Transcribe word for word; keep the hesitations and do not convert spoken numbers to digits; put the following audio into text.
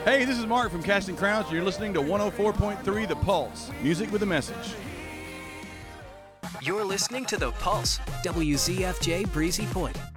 Hey, this is Mark from Casting Crowns. You're listening to one oh four point three The Pulse, music with a message. You're listening to The Pulse, W Z F J Breezy Point.